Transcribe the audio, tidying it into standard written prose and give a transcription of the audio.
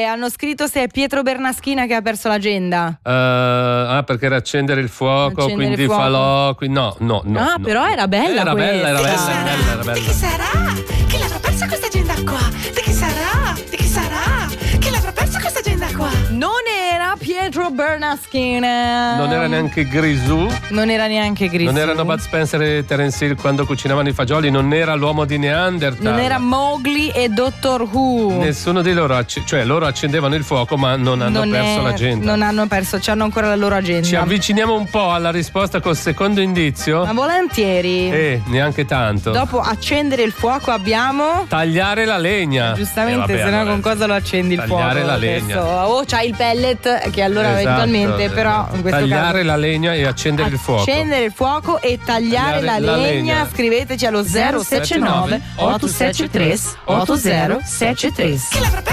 hanno scritto se è Pietro Bernaschina che ha perso l'agenda. Perché era accendere il fuoco, quindi falò. No. Però era bella. Era bella. Di chi sarà? Che l'avrà persa questa agenda qua? Di chi sarà? Che l'avrà persa questa agenda qua? Non era Pietro Bernaschina. Non era neanche Grisù. Non erano Bud Spencer e Terence Hill quando cucinavano i fagioli. Non era l'uomo di Neanderthal. Non era Mowgli e Doctor Who. Nessuno di loro, cioè loro accendevano il fuoco, ma non hanno perso l'agenda. Non hanno perso, hanno ancora la loro agenda. Ci avviciniamo un po' alla risposta col secondo indizio. Ma volentieri. Neanche tanto. Dopo accendere il fuoco abbiamo tagliare la legna. Giustamente, se no con cosa lo accendi il fuoco? Tagliare la legna. O c'hai il pellet che allora eventualmente, però in questo tagliare caso la legna e accendere il fuoco. Accendere il fuoco e tagliare la legna. Scriveteci allo 079 873 8073.